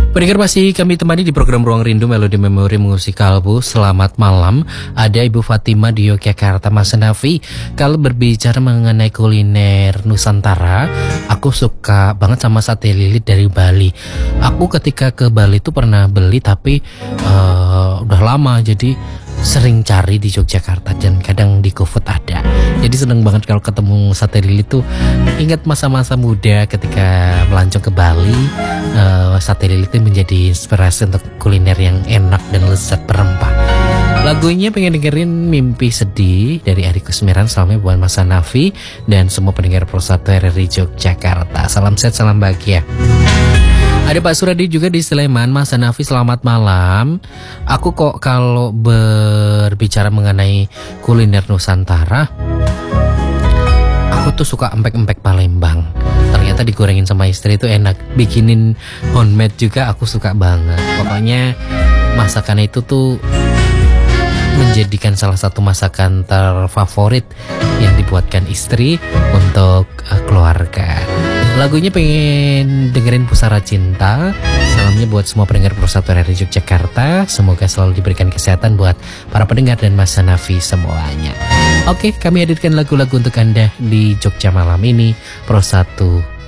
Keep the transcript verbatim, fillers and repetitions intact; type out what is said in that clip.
Pendengar masih kami temani di program Ruang Rindu Melodi Memori Mengusik Kalbu. Selamat malam. Ada Ibu Fatima di Yogyakarta, Mas Nafi. Kalau berbicara mengenai kuliner Nusantara, aku suka banget sama sate lilit dari Bali. Aku ketika ke Bali itu pernah beli tapi uh, udah lama, jadi sering cari di Yogyakarta dan kadang di GoFood ada. Jadi seneng banget kalau ketemu sate lilit tuh. Ingat masa-masa muda ketika melancong ke Bali, uh, sate lilit itu menjadi inspirasi untuk kuliner yang enak dan lezat berempah. Lagunya pengen dengerin Mimpi Sedih dari Eri Kusmiran. Salamnya buat Mas Nafi dan semua pendengar Pro satu R R I Yogyakarta. Salam sehat, salam bahagia. Ada Pak Suradi juga di Sleman. Mas Nafi, selamat malam. Aku kok kalau berbicara mengenai kuliner Nusantara, aku tuh suka empek-empek Palembang. Ternyata digorengin sama istri itu enak. Bikinin homemade juga aku suka banget. Pokoknya masakan itu tuh menjadikan salah satu masakan terfavorit yang dibuatkan istri untuk uh, keluarga. Lagunya pengen dengerin Pusara Cinta. Salamnya buat semua pendengar Pro satu R R I Yogyakarta. Semoga selalu diberikan kesehatan buat para pendengar dan Mas Nafi semuanya. Oke, kami hadirkan lagu-lagu untuk Anda di Jogja malam ini. Pro satu